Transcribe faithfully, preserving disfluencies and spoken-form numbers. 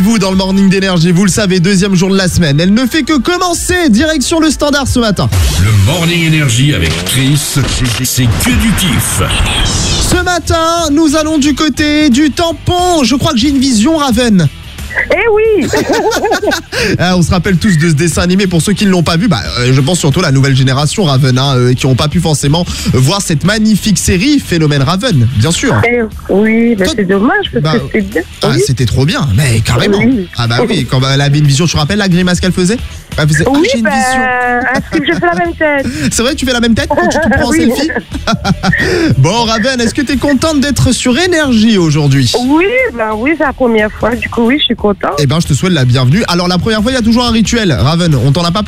vous dans le Morning d'Énergie. Vous le savez, deuxième jour de la semaine. Elle ne fait que commencer. Direction le standard ce matin. Le Morning Énergie avec Chris, c'est que du kiff. Ce matin, nous allons du côté du tampon. Je crois que j'ai une vision, Raven. Eh oui. Ah, on se rappelle tous de ce dessin animé. Pour ceux qui ne l'ont pas vu, bah, euh, je pense surtout à la nouvelle génération Raven, hein, euh, qui n'ont pas pu forcément euh, voir cette magnifique série Phénomène Raven, bien sûr. Eh oui, bah Toi- c'est dommage parce bah, que c'est bien. Ah, Oui. c'était trop bien, mais carrément. Oui. Ah bah oui, quand elle avait une vision, tu te rappelles la grimace qu'elle faisait? Elle faisait, ah, Oui, j'ai une bah, vision. un slip, je fais la même tête. C'est vrai, tu fais la même tête quand tu te prends en Oui. selfie? Bon, Raven, est-ce que tu es contente d'être sur Énergie aujourd'hui? Oui, bah oui, c'est la première fois. Du coup, oui, je suis contente. Eh ben, je te souhaite la bienvenue. Alors, la première fois, il y a toujours un rituel. Raven, on t'en a pas